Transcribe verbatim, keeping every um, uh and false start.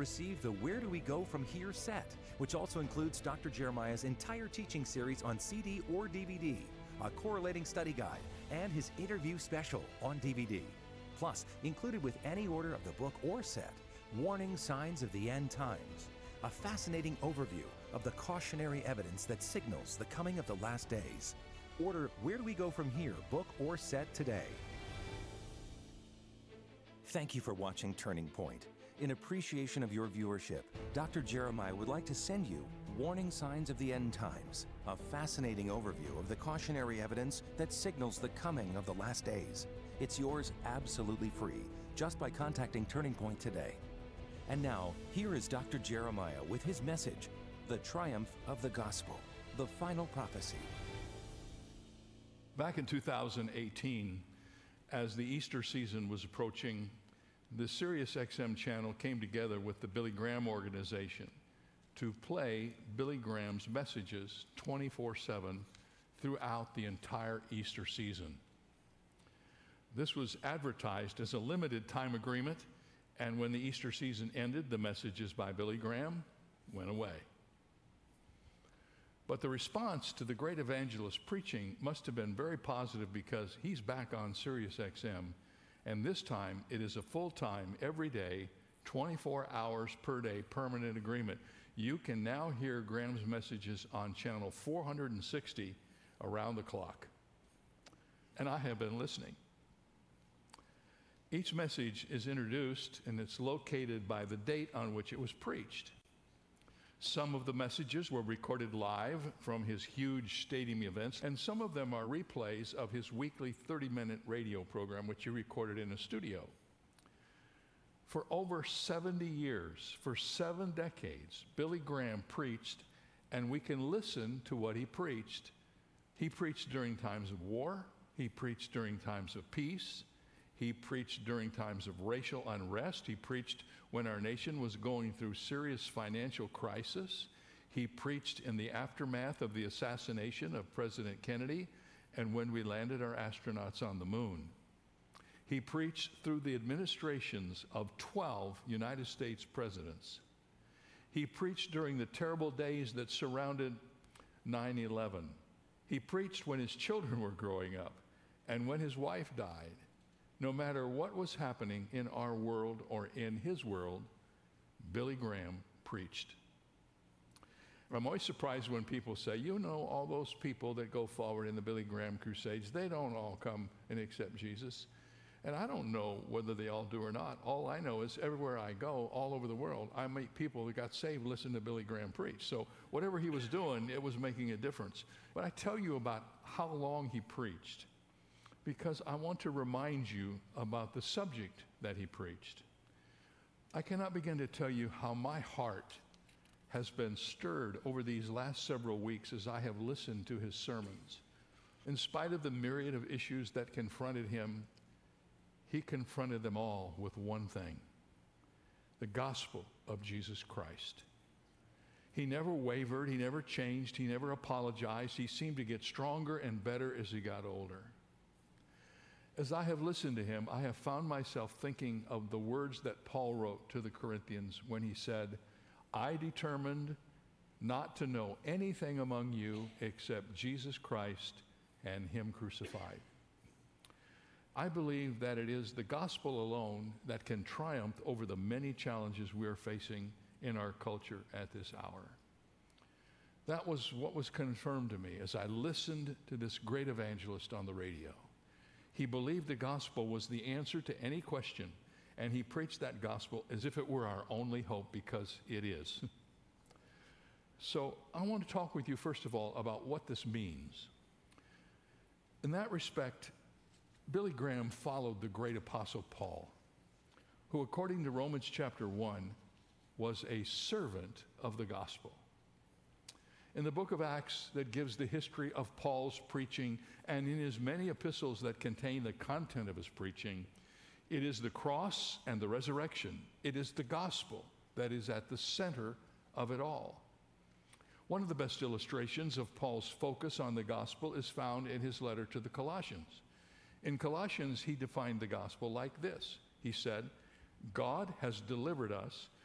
receive the Where Do We Go From Here set, which also includes Doctor Jeremiah's entire teaching series on C D or D V D, a correlating study guide, and his interview special on D V D. Plus, included with any order of the book or set, Warning Signs of the End Times, a fascinating overview of the cautionary evidence that signals the coming of the last days. Order Where Do We Go From Here book or set today. Thank you for watching Turning Point. In appreciation of your viewership, Doctor Jeremiah would like to send you Warning Signs of the End Times, a fascinating overview of the cautionary evidence that signals the coming of the last days. It's yours absolutely free, just by contacting Turning Point today. And now, here is Doctor Jeremiah with his message, The Triumph of the Gospel, the Final Prophecy. Back in two thousand eighteen, as the Easter season was approaching, the Sirius X M channel came together with the Billy Graham organization to play Billy Graham's messages twenty-four seven throughout the entire Easter season. This was advertised as a limited time agreement, and when the Easter season ended, the messages by Billy Graham went away. But the response to the great evangelist preaching must have been very positive, because he's back on Sirius X M, and this time it is a full-time, every day, twenty-four hours per day permanent agreement. You can now hear Graham's messages on channel four hundred sixty around the clock. And I have been listening. Each message is introduced, and it's located by the date on which it was preached. Some of the messages were recorded live from his huge stadium events, and some of them are replays of his weekly thirty-minute radio program, which he recorded in a studio. For over seventy years, for seven decades, Billy Graham preached, and we can listen to what he preached. He preached during times of war. He preached during times of peace. He preached during times of racial unrest. He preached when our nation was going through serious financial crisis. He preached in the aftermath of the assassination of President Kennedy and when we landed our astronauts on the moon. He preached through the administrations of twelve United States presidents. He preached during the terrible days that surrounded nine eleven. He preached when his children were growing up and when his wife died. No matter what was happening in our world or in his world, Billy Graham preached. I'm always surprised when people say, you know, all those people that go forward in the Billy Graham crusades, they don't all come and accept Jesus. And I don't know whether they all do or not. All I know is everywhere I go, all over the world, I meet people that got saved listening to Billy Graham preach. So whatever he was doing, it was making a difference. But I tell you about how long he preached, because I want to remind you about the subject that he preached. I cannot begin to tell you how my heart has been stirred over these last several weeks as I have listened to his sermons. In spite of the myriad of issues that confronted him, he confronted them all with one thing: the gospel of Jesus Christ. He never wavered, he never changed, he never apologized. He seemed to get stronger and better as he got older. As I have listened to him, I have found myself thinking of the words that Paul wrote to the Corinthians when he said, I determined not to know anything among you except Jesus Christ and him crucified. I believe that it is the gospel alone that can triumph over the many challenges we are facing in our culture at this hour. That was what was confirmed to me as I listened to this great evangelist on the radio. He believed the gospel was the answer to any question, and he preached that gospel as if it were our only hope, because it is. So I want to talk with you first of all about what this means. In that respect, Billy Graham followed the great apostle Paul, who according to Romans chapter one was a servant of the gospel. In the book of Acts that gives the history of Paul's preaching, and in his many epistles that contain the content of his preaching, it is the cross and the resurrection. It is the gospel that is at the center of it all. One of the best illustrations of Paul's focus on the gospel is found in his letter to the Colossians. In Colossians, he defined the gospel like this. He said, God has delivered us